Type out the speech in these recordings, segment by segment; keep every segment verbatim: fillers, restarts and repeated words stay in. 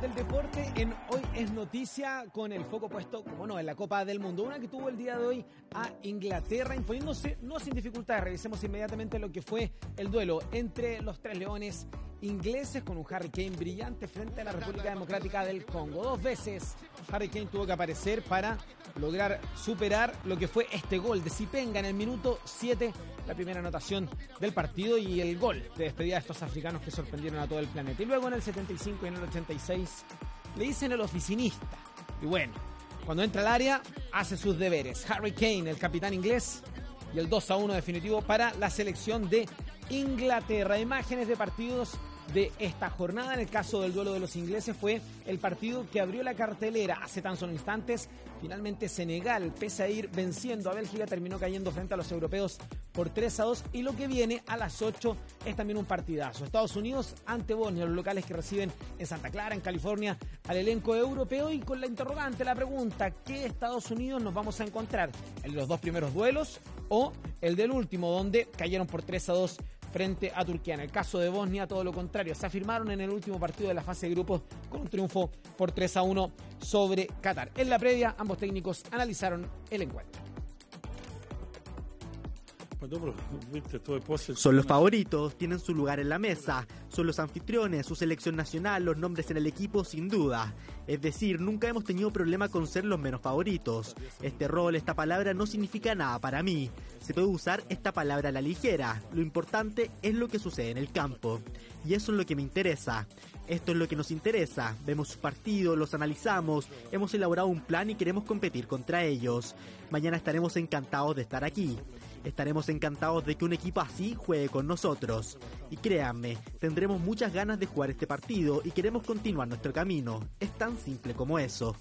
del deporte en Hoy es Noticia, con el foco puesto, como no, en la Copa del Mundo, una que tuvo el día de hoy a Inglaterra, imponiéndose no sin dificultades. Revisemos inmediatamente lo que fue el duelo entre los tres leones ingleses, con un Harry Kane brillante frente a la República Democrática del Congo. Dos veces Harry Kane tuvo que aparecer para lograr superar lo que fue este gol de Zipenga en el minuto siete, la primera anotación del partido y el gol de despedida de estos africanos que sorprendieron a todo el planeta. Y luego en el setenta y cinco y en el ochenta y seis le dicen el oficinista. Y bueno, cuando entra al área hace sus deberes. Harry Kane, el capitán inglés, y el dos a uno definitivo para la selección de Inglaterra. Imágenes de partidos de esta jornada. En el caso del duelo de los ingleses fue el partido que abrió la cartelera hace tan solo instantes. Finalmente Senegal, pese a ir venciendo a Bélgica, terminó cayendo frente a los europeos por tres a dos. Y lo que viene a las ocho es también un partidazo. Estados Unidos ante Bosnia, los locales que reciben en Santa Clara, en California, al elenco europeo. Y con la interrogante, la pregunta: ¿qué Estados Unidos nos vamos a encontrar? ¿El de los dos primeros duelos o el del último, donde cayeron por tres a dos frente a Turquía? En el caso de Bosnia, todo lo contrario, se afirmaron en el último partido de la fase de grupos con un triunfo por tres a uno sobre Qatar. En la previa, ambos técnicos analizaron el encuentro. Son los favoritos, tienen su lugar en la mesa, son los anfitriones, su selección nacional, los nombres en el equipo sin duda. Es decir, nunca hemos tenido problema con ser los menos favoritos. Este rol, esta palabra no significa nada para mí. Se puede usar esta palabra a la ligera. Lo importante es lo que sucede en el campo. Y eso es lo que me interesa. Esto es lo que nos interesa. Vemos sus partidos, los analizamos, hemos elaborado un plan y queremos competir contra ellos. Mañana estaremos encantados de estar aquí. Estaremos encantados de que un equipo así juegue con nosotros. Y créanme, tendremos muchas ganas de jugar este partido y queremos continuar nuestro camino. Es tan simple como eso.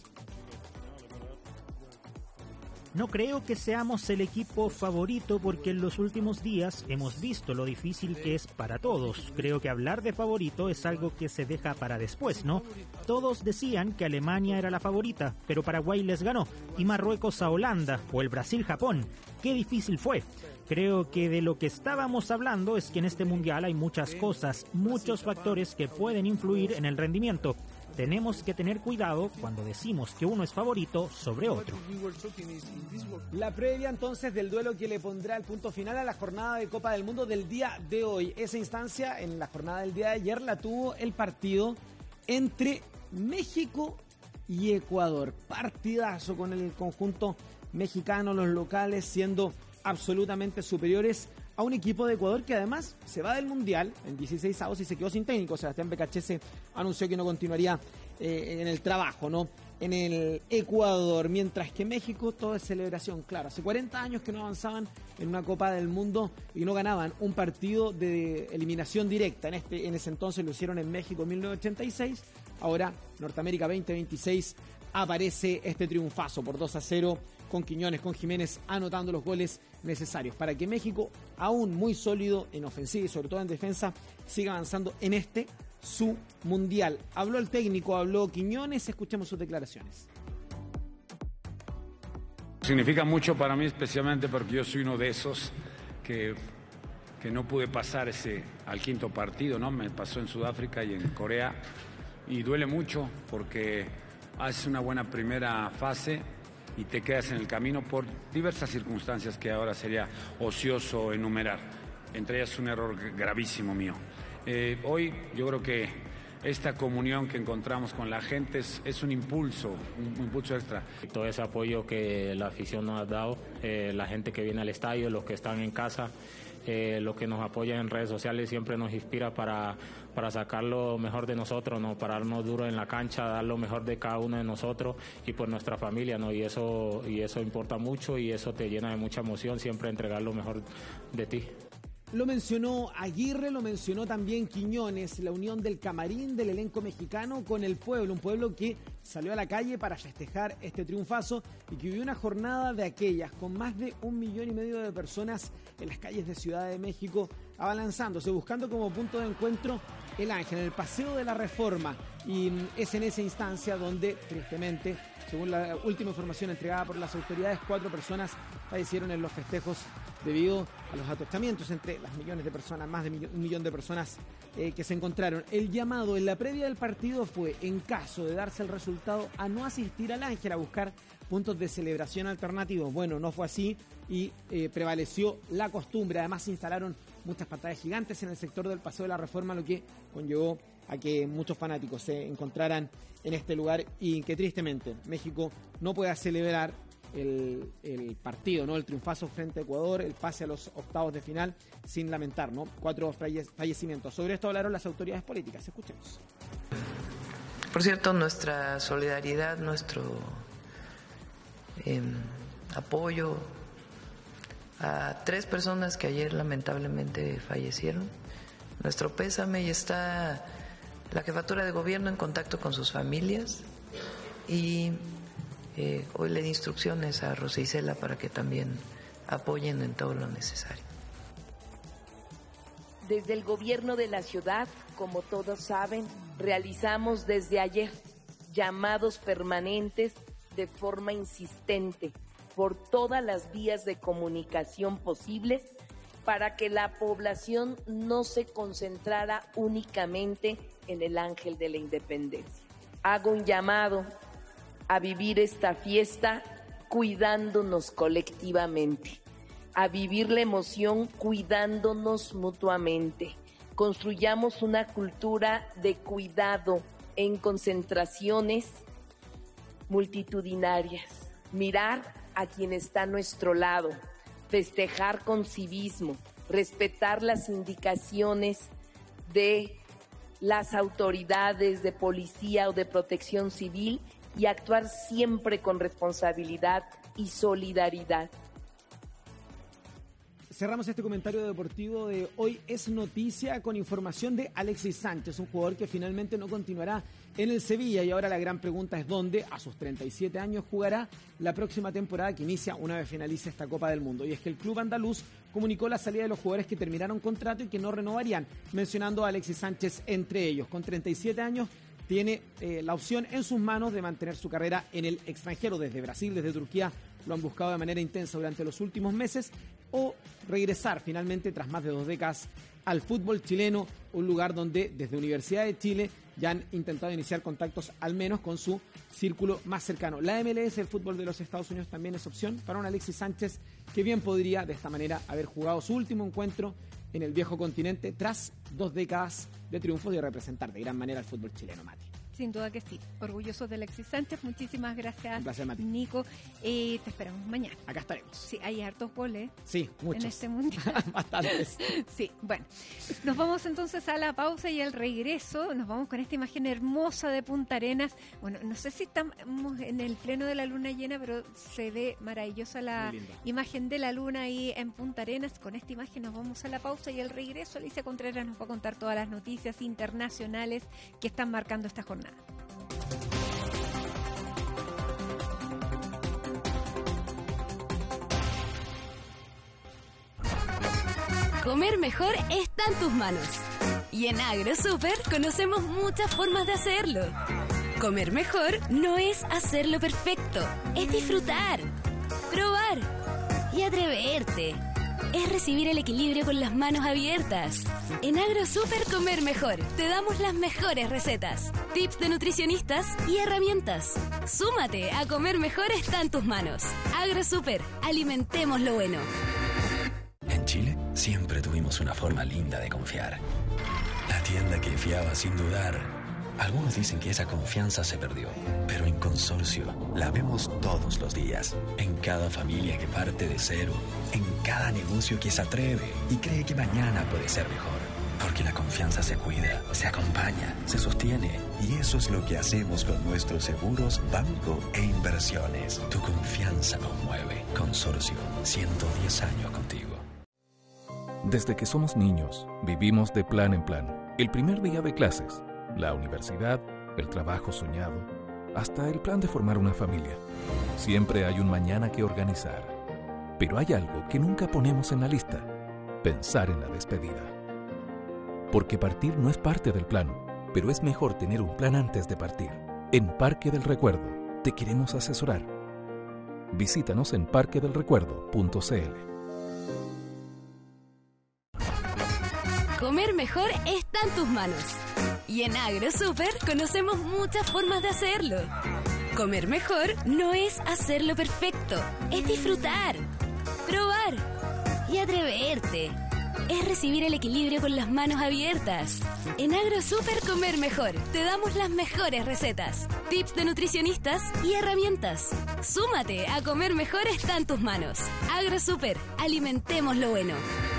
No creo que seamos el equipo favorito porque en los últimos días hemos visto lo difícil que es para todos. Creo que hablar de favorito es algo que se deja para después, ¿no? Todos decían que Alemania era la favorita, pero Paraguay les ganó, y Marruecos a Holanda, o el Brasil-Japón. ¡Qué difícil fue! Creo que de lo que estábamos hablando es que en este mundial hay muchas cosas, muchos factores que pueden influir en el rendimiento. Tenemos que tener cuidado cuando decimos que uno es favorito sobre otro. La previa entonces del duelo que le pondrá el punto final a la jornada de Copa del Mundo del día de hoy. Esa instancia en la jornada del día de ayer la tuvo el partido entre México y Ecuador. Partidazo con el conjunto mexicano, los locales siendo absolutamente superiores a un equipo de Ecuador que además se va del Mundial en dieciséis avos y se quedó sin técnico. Sebastián Becachese anunció que no continuaría eh, en el trabajo, ¿no? En el Ecuador, mientras que México todo es celebración. Claro, hace cuarenta años que no avanzaban en una Copa del Mundo y no ganaban un partido de eliminación directa. En este en ese entonces lo hicieron en México en mil novecientos ochenta y seis. Ahora Norteamérica veinte veintiséis aparece este triunfazo por dos a cero con Quiñones, con Jiménez anotando los goles necesarios para que México, aún muy sólido en ofensiva y sobre todo en defensa, siga avanzando en este su mundial. Habló el técnico, habló Quiñones, escuchemos sus declaraciones. Significa mucho para mí, especialmente porque yo soy uno de esos que, que no pude pasar ese al quinto partido, ¿no? Me pasó en Sudáfrica y en Corea y duele mucho porque haces una buena primera fase y te quedas en el camino por diversas circunstancias que ahora sería ocioso enumerar. Entre ellas un error gravísimo mío. Eh, hoy yo creo que esta comunión que encontramos con la gente es, es un impulso, un, un impulso extra. Todo ese apoyo que la afición nos ha dado, eh, la gente que viene al estadio, los que están en casa, eh, los que nos apoyan en redes sociales siempre nos inspira para, para sacar lo mejor de nosotros, ¿no? Pararnos duro en la cancha, dar lo mejor de cada uno de nosotros y por nuestra familia, ¿no? Y eso, y eso importa mucho y eso te llena de mucha emoción, siempre entregar lo mejor de ti. Lo mencionó Aguirre, lo mencionó también Quiñones, la unión del camarín del elenco mexicano con el pueblo, un pueblo que salió a la calle para festejar este triunfazo y que vivió una jornada de aquellas con más de un millón y medio de personas en las calles de Ciudad de México abalanzándose, buscando como punto de encuentro el Ángel, en el Paseo de la Reforma, y es en esa instancia donde tristemente, según la última información entregada por las autoridades, cuatro personas fallecieron en los festejos debido a los atochamientos entre las millones de personas, más de un millón de personas eh, que se encontraron. El llamado en la previa del partido fue, en caso de darse el resultado, a no asistir al Ángel a buscar puntos de celebración alternativos. Bueno, no fue así y eh, prevaleció la costumbre. Además, se instalaron muchas pantallas gigantes en el sector del Paseo de la Reforma, lo que conllevó a que muchos fanáticos se encontraran en este lugar y que tristemente México no pueda celebrar el, el partido, ¿no? El triunfazo frente a Ecuador, el pase a los octavos de final sin lamentar, ¿no? Cuatro fallecimientos. Sobre esto hablaron las autoridades políticas. Escuchemos. Por cierto, nuestra solidaridad, nuestro eh, apoyo a tres personas que ayer lamentablemente fallecieron. Nuestro pésame, y está la jefatura de gobierno en contacto con sus familias y eh, hoy le di instrucciones a Rosa Isela para que también apoyen en todo lo necesario. Desde el gobierno de la ciudad, como todos saben, realizamos desde ayer llamados permanentes de forma insistente por todas las vías de comunicación posibles para que la población no se concentrara únicamente en el Ángel de la Independencia. Hago un llamado a vivir esta fiesta cuidándonos colectivamente, a vivir la emoción cuidándonos mutuamente. Construyamos una cultura de cuidado en concentraciones multitudinarias, mirar a quien está a nuestro lado, festejar con civismo, respetar las indicaciones de las autoridades de policía o de protección civil y actuar siempre con responsabilidad y solidaridad. Cerramos este comentario deportivo de Hoy es Noticia con información de Alexis Sánchez, un jugador que finalmente no continuará en el Sevilla, y ahora la gran pregunta es dónde, a sus treinta y siete años, jugará la próxima temporada que inicia una vez finalice esta Copa del Mundo. Y es que el club andaluz comunicó la salida de los jugadores que terminaron contrato y que no renovarían, mencionando a Alexis Sánchez entre ellos. Con treinta y siete años tiene eh, la opción en sus manos de mantener su carrera en el extranjero. Desde Brasil, desde Turquía, lo han buscado de manera intensa durante los últimos meses, o regresar finalmente tras más de dos décadas al fútbol chileno, un lugar donde desde Universidad de Chile ya han intentado iniciar contactos al menos con su círculo más cercano. La M L S, el fútbol de los Estados Unidos, también es opción para un Alexis Sánchez que bien podría de esta manera haber jugado su último encuentro en el viejo continente tras dos décadas de triunfos y representar de gran manera al fútbol chileno. Mati. Sin duda que sí. Orgullosos de Alexis Sánchez. Muchísimas gracias, Un placer, Mati. Nico. Eh, te esperamos mañana. Acá estaremos. Sí, hay hartos goles. Sí, muchos. En este mundial. Bastantes. Sí, bueno. Nos vamos entonces a la pausa y al regreso. Nos vamos con esta imagen hermosa de Punta Arenas. Bueno, no sé si estamos en el pleno de la luna llena, pero se ve maravillosa la imagen de la luna ahí en Punta Arenas. Con esta imagen nos vamos a la pausa y al regreso Alicia Contreras nos va a contar todas las noticias internacionales que están marcando esta jornada. Comer mejor está en tus manos. Y en AgroSuper conocemos muchas formas de hacerlo. Comer mejor no es hacerlo perfecto, es disfrutar, probar y atreverte. Es recibir el equilibrio con las manos abiertas. En AgroSuper Comer Mejor te damos las mejores recetas, tips de nutricionistas y herramientas. Súmate a Comer Mejor está en tus manos. AgroSuper, alimentemos lo bueno. En Chile siempre tuvimos una forma linda de confiar. La tienda que fiaba sin dudar. Algunos dicen que esa confianza se perdió, pero en Consorcio la vemos todos los días. En cada familia que parte de cero, en cada negocio que se atreve y cree que mañana puede ser mejor. Porque la confianza se cuida, se acompaña, se sostiene. Y eso es lo que hacemos con nuestros seguros, banco e inversiones. Tu confianza nos mueve. Consorcio, ciento diez años contigo. Desde que somos niños, vivimos de plan en plan. El primer día de clases, la universidad, el trabajo soñado, hasta el plan de formar una familia. Siempre hay un mañana que organizar. Pero hay algo que nunca ponemos en la lista: pensar en la despedida. Porque partir no es parte del plan, pero es mejor tener un plan antes de partir. En Parque del Recuerdo te queremos asesorar. Visítanos en parque del recuerdo punto c l. Comer mejor está en tus manos. Y en AgroSuper conocemos muchas formas de hacerlo. Comer mejor no es hacerlo perfecto, es disfrutar, probar y atreverte. Es recibir el equilibrio con las manos abiertas. En AgroSuper Comer Mejor te damos las mejores recetas, tips de nutricionistas y herramientas. Súmate a Comer Mejor está en tus manos. AgroSuper, alimentemos lo bueno.